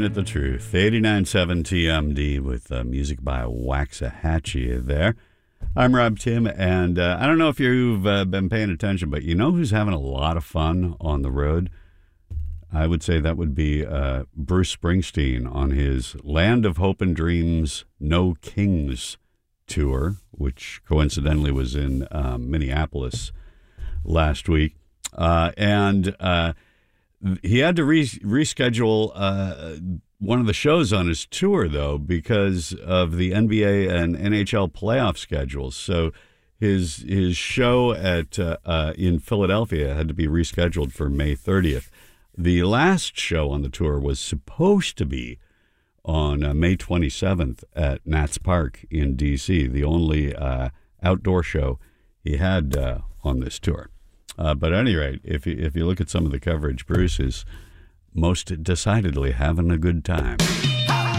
Ain't It the Truth? 89.7 TMD with music by Waxahachie there. I'm Rob Tim, and I don't know if you've been paying attention, but you know who's having a lot of fun on the road? I would say that would be Bruce Springsteen on his Land of Hope and Dreams No Kings tour, which coincidentally was in Minneapolis last week. And he had to reschedule one of the shows on his tour, though, because of the NBA and NHL playoff schedules. So his show in Philadelphia had to be rescheduled for May 30th. The last show on the tour was supposed to be on May 27th at Nats Park in D.C., the only outdoor show he had on this tour. But at any rate, if you look at some of the coverage, Bruce is most decidedly having a good time.